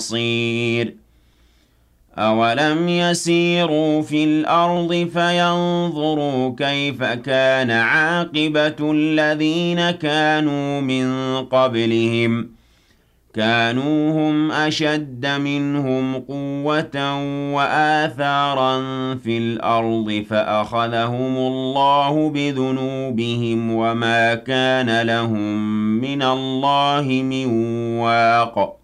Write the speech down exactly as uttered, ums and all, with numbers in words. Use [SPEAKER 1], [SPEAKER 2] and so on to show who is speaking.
[SPEAKER 1] بصير أولم يسيروا في الأرض فينظروا كيف كان عاقبة الذين كانوا من قبلهم كانوا هم أشد منهم قوة وآثارا في الأرض فأخذهم الله بذنوبهم وما كان لهم من الله من واق